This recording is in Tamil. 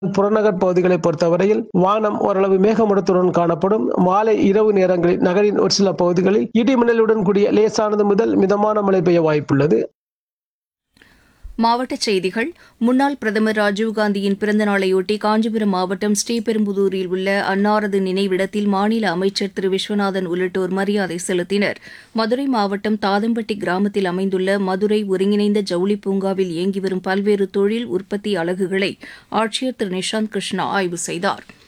புறநகர் பகுதிகளை பொறுத்தவரையில் வானம் ஓரளவு மேகமூட்டத்துடன் காணப்படும். மாலை இரவு நேரங்களில் நகரின் ஒரு சில பகுதிகளில் இடி மின்னலுடன் கூடிய லேசானது முதல் மிதமான மழை பெய்ய வாய்ப்புள்ளது. மாவட்டச் செய்திகள். முன்னாள் பிரதமர் ராஜீவ்காந்தியின் பிறந்தநாளையொட்டி காஞ்சிபுரம் மாவட்டம் ஸ்ரீபெரும்புதூரில் உள்ள அன்னாரது நினைவிடத்தில் மாநில அமைச்சர் திரு விஸ்வநாதன் உள்ளிட்டோர் மரியாதை செலுத்தினர். மதுரை மாவட்டம் தாதம்பட்டி கிராமத்தில் அமைந்துள்ள மதுரை ஒருங்கிணைந்த ஜவுளி பூங்காவில் இயங்கி வரும் பல்வேறு தொழில் உற்பத்தி அலகுகளை ஆட்சியர் திரு நிஷாந்த் கிருஷ்ணா ஆய்வு செய்தார்.